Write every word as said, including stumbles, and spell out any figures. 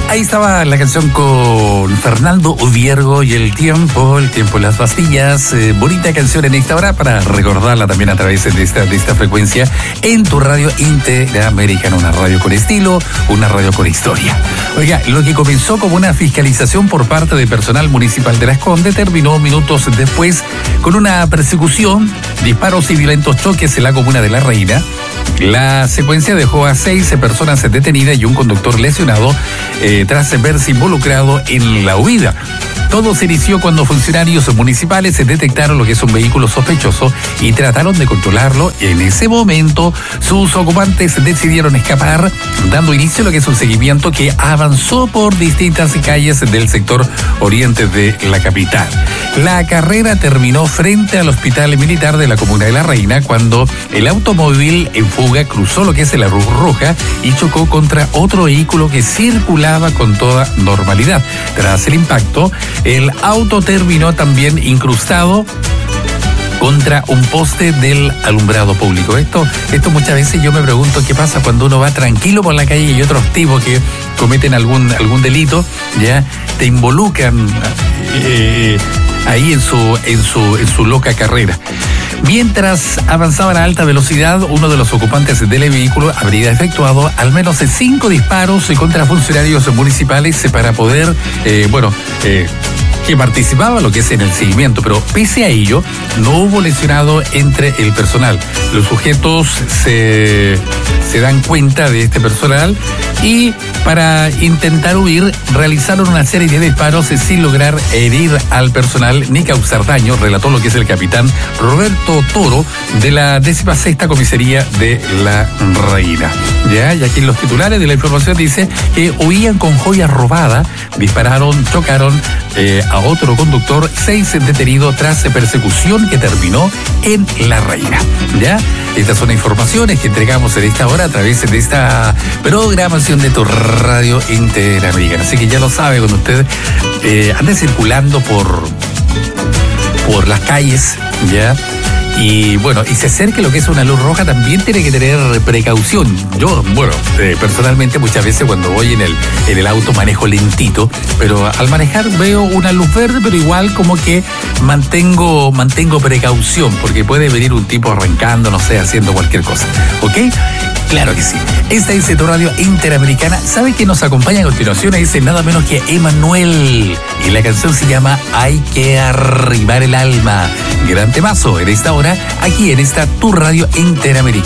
Ahí estaba la canción con Fernando Oviergo y El Tiempo, El Tiempo en las Bastillas. Eh, bonita canción en esta hora para recordarla también a través de esta, de esta frecuencia en tu radio interamericana. Una radio con estilo, una radio con historia. Oiga, lo que comenzó como una fiscalización por parte del personal municipal de Las Condes terminó minutos después con una persecución, disparos y violentos choques en la comuna de La Reina. La secuencia dejó a seis personas detenidas y un conductor lesionado eh, tras verse involucrado en la huida. Todo se inició cuando funcionarios municipales detectaron lo que es un vehículo sospechoso y trataron de controlarlo. En ese momento, sus ocupantes decidieron escapar, dando inicio a lo que es un seguimiento que avanzó por distintas calles del sector oriente de la capital. La carrera terminó frente al Hospital Militar de la Comuna de La Reina cuando el automóvil en fuga cruzó lo que es la Luz Roja y chocó contra otro vehículo que circulaba con toda normalidad. Tras el impacto, el auto terminó también incrustado contra un poste del alumbrado público. Esto, esto muchas veces yo me pregunto qué pasa cuando uno va tranquilo por la calle y otros tipos que cometen algún, algún delito, ya te involucran eh, ahí en su, en su, en su loca carrera. Mientras avanzaban a alta velocidad, uno de los ocupantes del vehículo habría efectuado al menos cinco disparos contra funcionarios municipales para poder, eh, bueno, eh, que participaba lo que es en el seguimiento, pero pese a ello, no hubo lesionado entre el personal. Los sujetos se, se dan cuenta de este personal y para intentar huir realizaron una serie de disparos sin lograr herir al personal ni causar daño, relató lo que es el capitán Roberto Toro de la décima sexta comisaría de La Reina. Ya, y aquí en los titulares de la información dice que huían con joyas robadas, dispararon, chocaron eh, a otro conductor, seis detenidos tras persecución que terminó en La Reina. Ya, estas son informaciones que entregamos en esta hora a través de esta programación de tu radio interamericana. Así que ya lo sabe, cuando usted eh, ande circulando por, por las calles, ya, y bueno, y se acerque lo que es una luz roja, también tiene que tener precaución. Yo, bueno, eh, personalmente muchas veces cuando voy en el, en el auto manejo lentito, pero al manejar veo una luz verde, pero igual como que mantengo, mantengo precaución, porque puede venir un tipo arrancando, no sé, haciendo cualquier cosa. ¿Ok? Claro que sí. Esta es tu radio interamericana. ¿Sabe quién nos acompaña a continuación? Es nada menos que Emanuel. Y la canción se llama Hay que arribar el alma. Gran temazo en esta hora, aquí en esta tu radio interamericana.